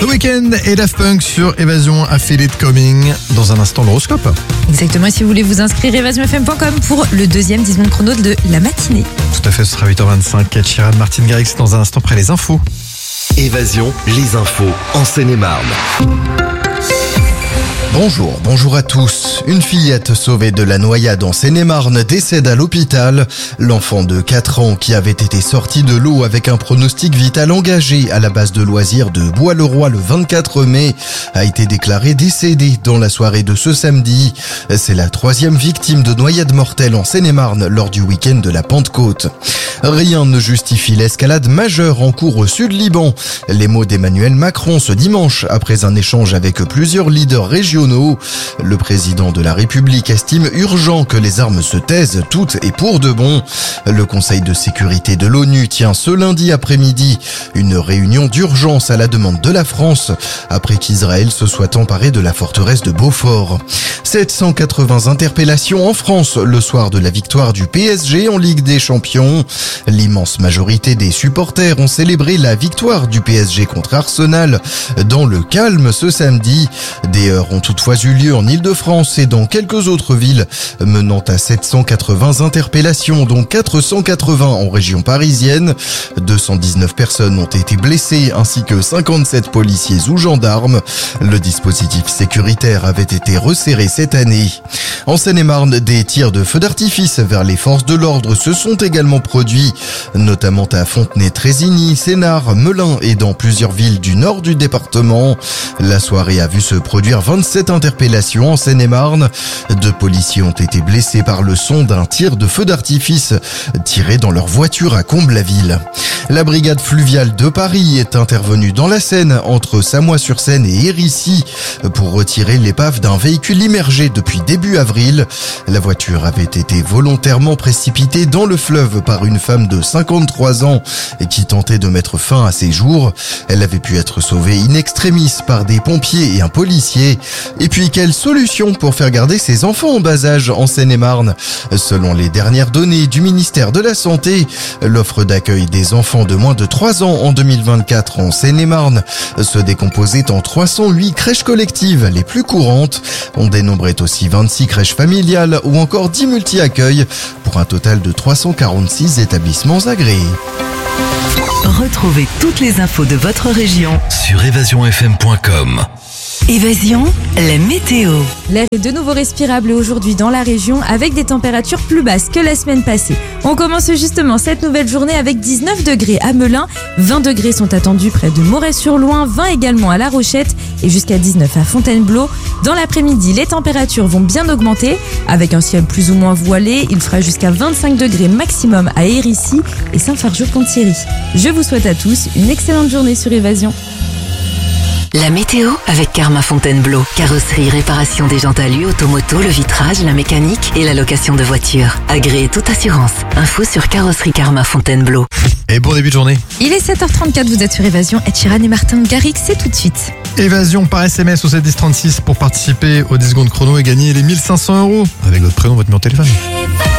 The Weeknd et Daft Punk sur Évasion, I Feel It Coming. Dans un instant, l'horoscope. Exactement, et si vous voulez vous inscrire, évasionfm.com pour le deuxième 10 secondes chrono de la matinée. Tout à fait, ce sera 8h25. Ed Sheeran, Martin Garrix dans un instant près les infos. Évasion, les infos en Seine-et-Marne. Bonjour à tous. Une fillette sauvée de la noyade en Seine-et-Marne décède à l'hôpital. L'enfant de 4 ans qui avait été sorti de l'eau avec un pronostic vital engagé à la base de loisirs de Bois-le-Roi le 24 mai a été déclaré décédé dans la soirée de ce samedi. C'est la 3e victime de noyade mortelle en Seine-et-Marne lors du week-end de la Pentecôte. Rien ne justifie l'escalade majeure en cours au Sud-Liban. Les mots d'Emmanuel Macron ce dimanche après un échange avec plusieurs leaders régionaux. Le président de la République estime urgent que les armes se taisent toutes et pour de bon. Le Conseil de sécurité de l'ONU tient ce lundi après-midi une réunion d'urgence à la demande de la France après qu'Israël se soit emparé de la forteresse de Beaufort. 780 interpellations en France le soir de la victoire du PSG en Ligue des Champions. L'immense majorité des supporters ont célébré la victoire du PSG contre Arsenal dans le calme ce samedi. Des heurts ont toutefois eu lieu en Île-de-France et dans quelques autres villes, menant à 780 interpellations, dont 480 en région parisienne. 219 personnes ont été blessées ainsi que 57 policiers ou gendarmes. Le dispositif sécuritaire avait été resserré cette année. En Seine-et-Marne, des tirs de feux d'artifice vers les forces de l'ordre se sont également produits, notamment à Fontenay-Trésigny, Sénart, Melun et dans plusieurs villes du nord du département. La soirée a vu se produire 27 interpellations en Seine-et-Marne. 2 policiers ont été blessés par le son d'un tir de feu d'artifice tiré dans leur voiture à Comble-la-Ville. La brigade fluviale de Paris est intervenue dans la Seine entre Samois-sur-Seine et Hérisy pour retirer l'épave d'un véhicule immergé depuis début avril. La voiture avait été volontairement précipitée dans le fleuve par une femme de 53 ans qui tentait de mettre fin à ses jours. Elle avait pu être sauvée in extremis par des pompiers et un policier. Et puis, quelle solution pour faire garder ses enfants en bas âge en Seine-et-Marne? Selon les dernières données du ministère de la Santé, l'offre d'accueil des enfants de moins de 3 ans en 2024 en Seine-et-Marne se décomposait en 308 crèches collectives les plus courantes. On dénombrait aussi 26 crèches familiales ou encore 10 multi-accueils pour un total de 346 établissements agréés. Retrouvez toutes les infos de votre région Sur évasionfm.com. Évasion, la météo. L'air est de nouveau respirable aujourd'hui dans la région avec des températures plus basses que la semaine passée. On commence justement cette nouvelle journée avec 19 degrés à Melun, 20 degrés sont attendus près de Moret-sur-Loing, 20 également à La Rochette et jusqu'à 19 à Fontainebleau. Dans l'après-midi, les températures vont bien augmenter avec un ciel plus ou moins voilé. Il fera jusqu'à 25 degrés maximum à Hérisy et Saint-Fargeau-Ponthierry. Je vous souhaite à tous une excellente journée sur Évasion. La météo avec Karma Fontainebleau. Carrosserie, réparation des jantes alu, automoto, le vitrage, la mécanique et la location de voitures. Agréé toute assurance. Info sur Carrosserie Karma Fontainebleau. Et bon début de journée. Il est 7h34, vous êtes sur Évasion. Ed Sheeran et Martin Garrix, c'est tout de suite. Évasion par SMS au 71036 pour participer aux 10 secondes chrono et gagner les 1500 €. Avec votre prénom, votre numéro de téléphone.